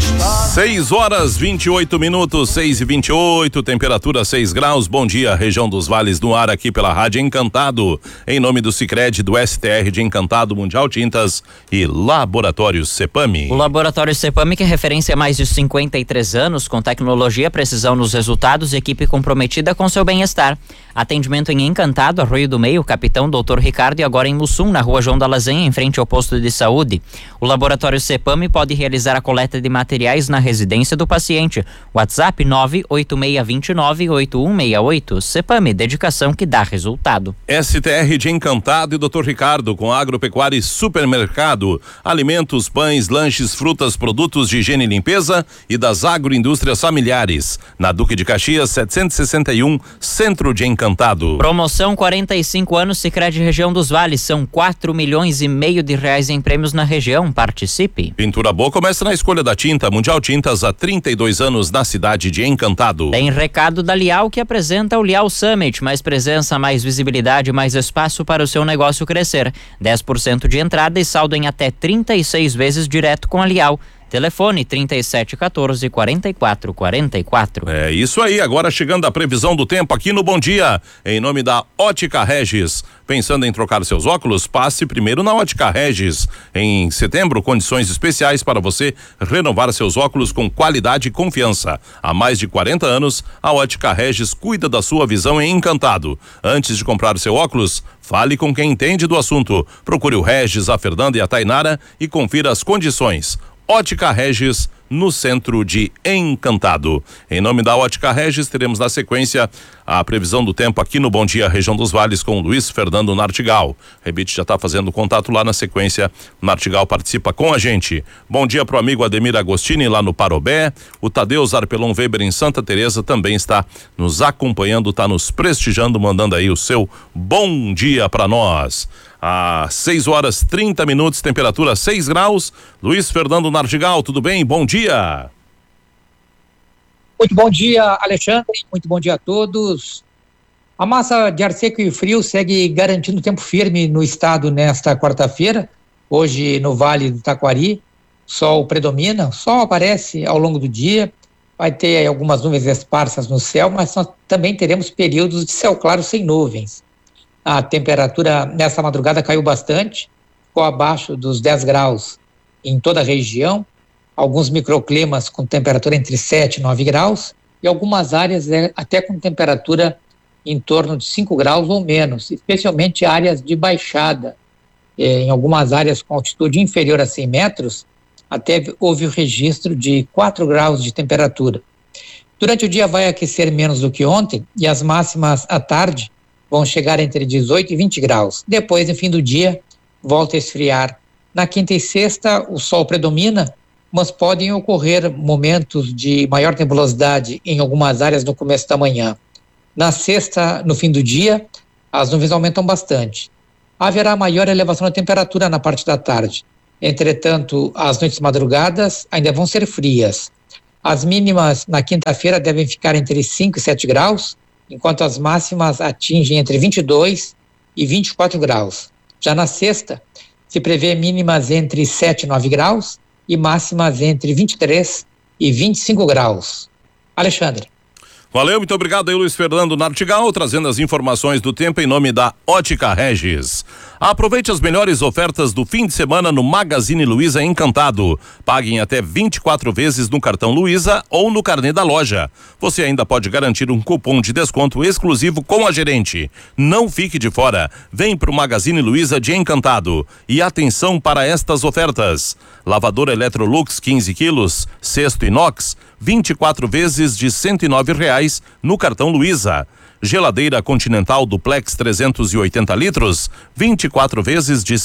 6h28, 6h28, temperatura 6 graus. Bom dia, região dos Vales no ar aqui pela Rádio Encantado. Em nome do Sicredi, do STR de Encantado, Mundial Tintas e Laboratórios Cepami. O Laboratório Cepami, que é referência há mais de 53 anos, com tecnologia, precisão nos resultados e equipe comprometida com seu bem-estar. Atendimento em Encantado, Arroio do Meio, Capitão Dr. Ricardo, e agora em Mussum, na Rua João da Lasanha, em frente ao posto de saúde. O Laboratório Cepami pode realizar a coleta de materiais na residência do paciente. WhatsApp 98629-8168. Cepami, dedicação que dá resultado. STR de Encantado e Dr. Ricardo, com agropecuária e supermercado, alimentos, pães, lanches, frutas, produtos de higiene e limpeza e das agroindústrias familiares. Na Duque de Caxias, 761, Centro de Encantado. Promoção 45 anos Sicredi Região dos Vales. São 4,5 milhões de reais em prêmios na região. Participe. Pintura boa começa na escolha da tinta. Mundial Tintas há 32 anos na cidade de Encantado. Tem recado da Lial, que apresenta o Lial Summit. Mais presença, mais visibilidade, mais espaço para o seu negócio crescer. 10% de entrada e saldo em até 36 vezes direto com a Lial. Telefone 3714-4444. É isso aí, agora chegando a previsão do tempo aqui no Bom Dia, em nome da Ótica Regis. Pensando em trocar seus óculos? Passe primeiro na Ótica Regis. Em setembro, condições especiais para você renovar seus óculos com qualidade e confiança. Há mais de 40 anos, a Ótica Regis cuida da sua visão em Encantado. Antes de comprar seu óculos, fale com quem entende do assunto. Procure o Regis, a Fernanda e a Tainara e confira as condições. Ótica Regis, no centro de Encantado. Em nome da Ótica Regis, teremos na sequência a previsão do tempo aqui no Bom Dia, região dos Vales, com Luiz Fernando Nartigal. Rebite já está fazendo contato lá na sequência. Nartigal participa com a gente. Bom dia pro amigo Ademir Agostini lá no Parobé. O Tadeu Zarpelon Weber em Santa Teresa também está nos acompanhando, está nos prestigiando, mandando aí o seu bom dia para nós. Às 6h30, temperatura 6 graus. Luiz Fernando Nartigal, tudo bem? Bom dia. Muito bom dia, Alexandre. Muito bom dia a todos. A massa de ar seco e frio segue garantindo tempo firme no estado nesta quarta-feira. Hoje, no Vale do Taquari, sol predomina, sol aparece ao longo do dia. Vai ter algumas nuvens esparsas no céu, mas nós também teremos períodos de céu claro sem nuvens. A temperatura nessa madrugada caiu bastante, ficou abaixo dos 10 graus em toda a região, alguns microclimas com temperatura entre 7 e 9 graus e algumas áreas até com temperatura em torno de 5 graus ou menos, especialmente áreas de baixada. Em algumas áreas com altitude inferior a 100 metros, até houve o registro de 4 graus de temperatura. Durante o dia vai aquecer menos do que ontem e as máximas à tarde vão chegar entre 18 e 20 graus. Depois, no fim do dia, volta a esfriar. Na quinta e sexta, o sol predomina, mas podem ocorrer momentos de maior nebulosidade em algumas áreas no começo da manhã. Na sexta, no fim do dia, as nuvens aumentam bastante. Haverá maior elevação da temperatura na parte da tarde. Entretanto, as noites madrugadas ainda vão ser frias. As mínimas na quinta-feira devem ficar entre 5 e 7 graus, enquanto as máximas atingem entre 22 e 24 graus. Já na sexta, se prevê mínimas entre 7 e 9 graus e máximas entre 23 e 25 graus. Alexandre. Valeu, muito obrigado aí, Luiz Fernando Nartigal, trazendo as informações do tempo em nome da Ótica Regis. Aproveite as melhores ofertas do fim de semana no Magazine Luiza Encantado. Paguem até 24 vezes no cartão Luiza ou no carnê da loja. Você ainda pode garantir um cupom de desconto exclusivo com a gerente. Não fique de fora. Vem pro Magazine Luiza de Encantado. E atenção para estas ofertas. Lavadora Electrolux 15 quilos, cesto inox, 24 vezes de R$109 no cartão Luiza. Geladeira Continental Duplex 380 litros, 24 vezes de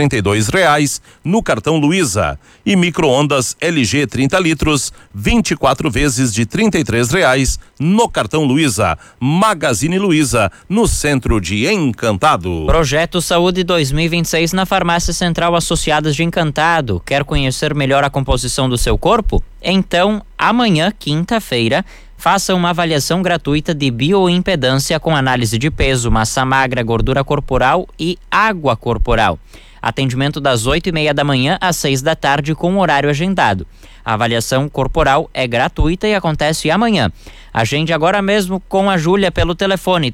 R$132 no cartão Luiza. E micro-ondas LG 30 litros, 24 vezes de R$33 no cartão Luiza. Magazine Luiza, no centro de Encantado. Projeto Saúde 2026 na Farmácia Central Associadas de Encantado. Quer conhecer melhor a composição do seu corpo? Então, amanhã, quinta-feira, faça uma avaliação gratuita de bioimpedância com análise de peso, massa magra, gordura corporal e água corporal. Atendimento das 8:30 da manhã às 6 da tarde com horário agendado. A avaliação corporal é gratuita e acontece amanhã. Agende agora mesmo com a Júlia pelo telefone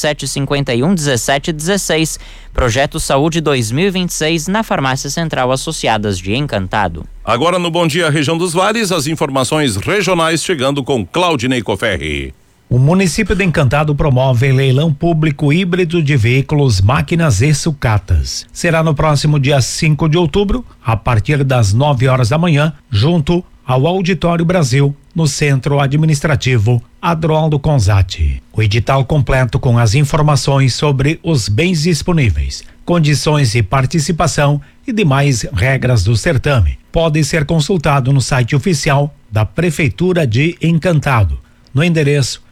3751-1716. Projeto Saúde 2026 na Farmácia Central Associadas de Encantado. Agora no Bom Dia Região dos Vales, as informações regionais chegando com Claudinei Coferri. O município de Encantado promove leilão público híbrido de veículos, máquinas e sucatas. Será no próximo dia 5 de outubro, a partir das 9 horas da manhã, junto ao Auditório Brasil, no Centro Administrativo Adroaldo Conzatti. O edital completo com as informações sobre os bens disponíveis, condições de participação e demais regras do certame pode ser consultado no site oficial da Prefeitura de Encantado, no endereço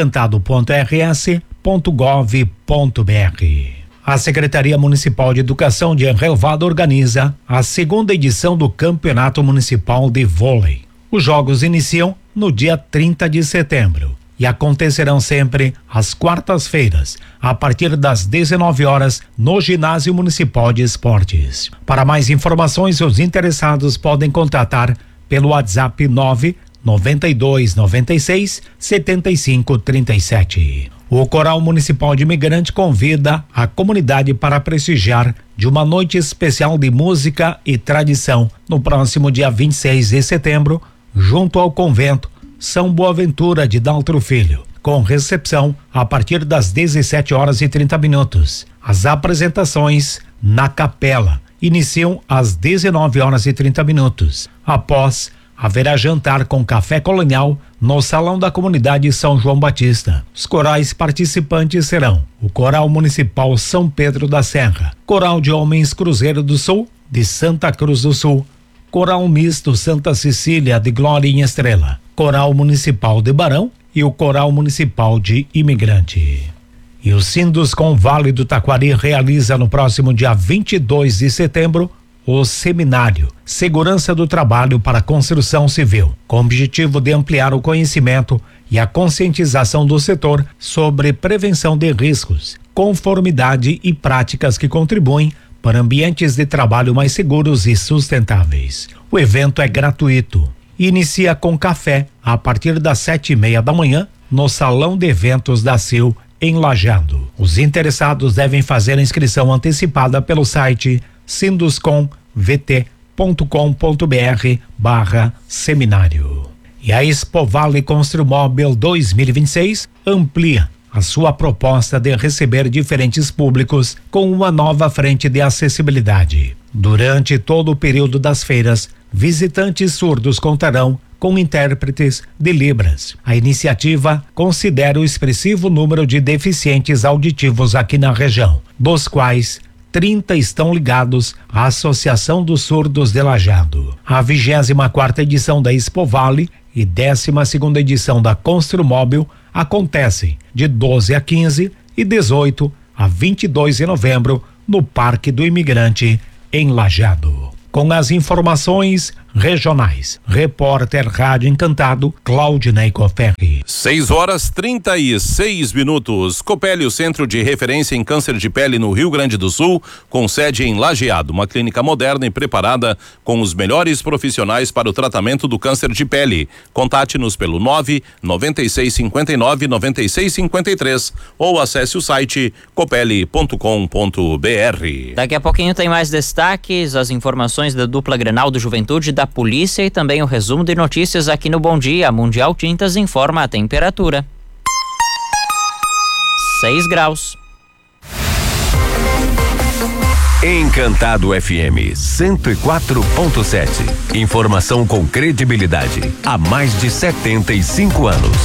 encantado.rs.gov.br. A Secretaria Municipal de Educação de Relvado organiza a segunda edição do Campeonato Municipal de Vôlei. Os jogos iniciam no dia 30 de setembro e acontecerão sempre às quartas-feiras, a partir das 19 horas, no Ginásio Municipal de Esportes. Para mais informações, os interessados podem contatar pelo WhatsApp 99296-7537. O Coral Municipal de Imigrante convida a comunidade para prestigiar de uma noite especial de música e tradição no próximo dia 26 de setembro, junto ao convento São Boaventura de Daltro Filho, com recepção a partir das 17h30. As apresentações na capela iniciam às 19h30. Após, haverá jantar com café colonial no Salão da Comunidade São João Batista. Os corais participantes serão o Coral Municipal São Pedro da Serra, Coral de Homens Cruzeiro do Sul de Santa Cruz do Sul, Coral Misto Santa Cecília de Glória em Estrela, Coral Municipal de Barão e o Coral Municipal de Imigrante. E o Sinduscom Vale do Taquari realiza no próximo dia 22 de setembro o seminário Segurança do Trabalho para a Construção Civil, com o objetivo de ampliar o conhecimento e a conscientização do setor sobre prevenção de riscos, conformidade e práticas que contribuem para ambientes de trabalho mais seguros e sustentáveis. O evento é gratuito e inicia com café a partir das 7:30 da manhã no Salão de Eventos da CIL em Lajeado. Os interessados devem fazer a inscrição antecipada pelo site sinduscom.vt.com.br/seminário. E a Expo Vale Construmóvel 2026 amplia a sua proposta de receber diferentes públicos com uma nova frente de acessibilidade. Durante todo o período das feiras, visitantes surdos contarão com intérpretes de Libras. A iniciativa considera o expressivo número de deficientes auditivos aqui na região, dos quais 30 estão ligados à Associação dos Surdos de Lajeado. A 24ª edição da Expo Vale e 12ª edição da Construmóvel acontecem de 12 a 15 e 18 a 22 de novembro no Parque do Imigrante, em Lajeado. Com as informações regionais, repórter Rádio Encantado, Claudinei Coferri. 6h36. Copeli, o centro de referência em câncer de pele no Rio Grande do Sul, com sede em Lajeado, uma clínica moderna e preparada com os melhores profissionais para o tratamento do câncer de pele. Contate-nos pelo 99659-9653 ou acesse o site copeli.com.br. Daqui a pouquinho tem mais destaques, as informações da dupla Grenal do Juventude, da Polícia e também o resumo de notícias aqui no Bom Dia. Mundial Tintas informa a temperatura. 6 graus. Encantado FM 104.7. Informação com credibilidade há mais de 75 anos.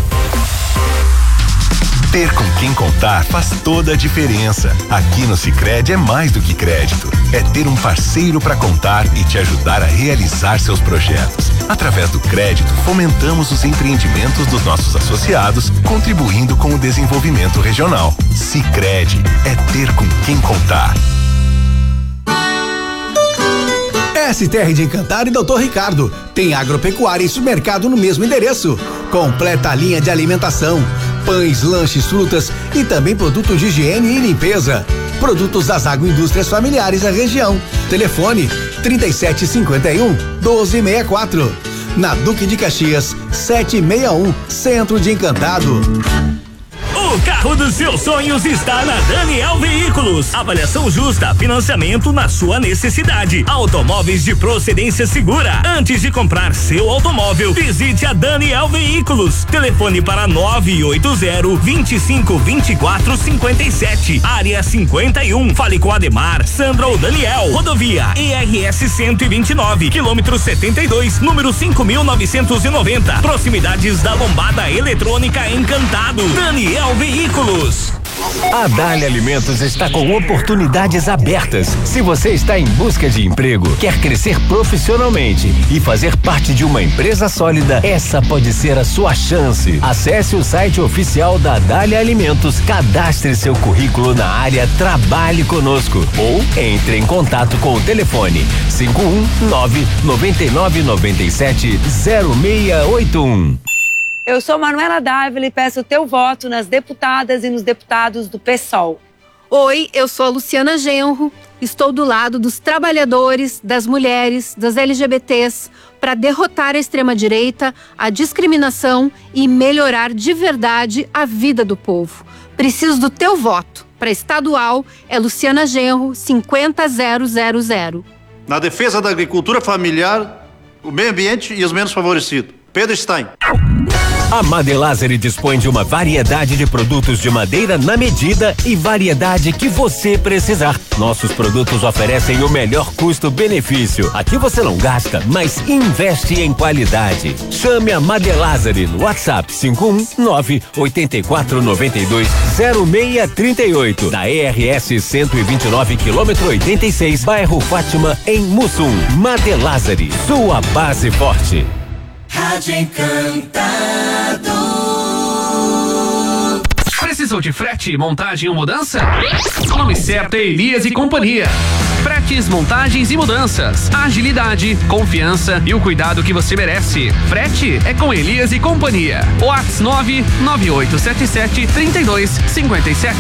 Ter com quem contar faz toda a diferença. Aqui no Sicredi é mais do que crédito. É ter um parceiro para contar e te ajudar a realizar seus projetos. Através do crédito, fomentamos os empreendimentos dos nossos associados, contribuindo com o desenvolvimento regional. Sicredi é ter com quem contar. STR de Encantado e Dr. Ricardo. Tem agropecuária e supermercado no mesmo endereço. Completa a linha de alimentação, pães, lanches, frutas e também produtos de higiene e limpeza. Produtos das agroindústrias familiares da região. Telefone 3751-1264. Na Duque de Caxias, 761, Centro de Encantado. O carro dos seus sonhos está na Daniel Veículos. Avaliação justa, financiamento na sua necessidade. Automóveis de procedência segura. Antes de comprar seu automóvel, visite a Daniel Veículos. Telefone para 980-2524-57. Área 51. Fale com Ademar, Sandra ou Daniel. Rodovia ERS 129, quilômetro 72, número 5.990. Proximidades da Lombada Eletrônica Encantado. Daniel Veículos. A Dália Alimentos está com oportunidades abertas. Se você está em busca de emprego, quer crescer profissionalmente e fazer parte de uma empresa sólida, essa pode ser a sua chance. Acesse o site oficial da Dália Alimentos, cadastre seu currículo na área Trabalhe Conosco ou entre em contato com o telefone 519-9997-0681. Eu sou Manuela Dávila e peço o teu voto nas deputadas e nos deputados do PSOL. Oi, eu sou a Luciana Genro, estou do lado dos trabalhadores, das mulheres, das LGBTs, para derrotar a extrema-direita, a discriminação e melhorar de verdade a vida do povo. Preciso do teu voto. Para estadual, é Luciana Genro, 50000. Na defesa da agricultura familiar, o meio ambiente e os menos favorecidos. Pedro Stein. A Madelazeri dispõe de uma variedade de produtos de madeira na medida e variedade que você precisar. Nossos produtos oferecem o melhor custo-benefício. Aqui você não gasta, mas investe em qualidade. Chame a Madelazeri no WhatsApp 519-8492-0638. Da ERS 129, quilômetro 86, bairro Fátima, em Mussum. Madelazeri, sua base forte. Rádio Encantado. Precisou de frete, montagem ou mudança? O nome certo é Elias e Companhia. Fretes, montagens e mudanças. Agilidade, confiança e o cuidado que você merece. Frete é com Elias e Companhia. WhatsApp 99877-3257.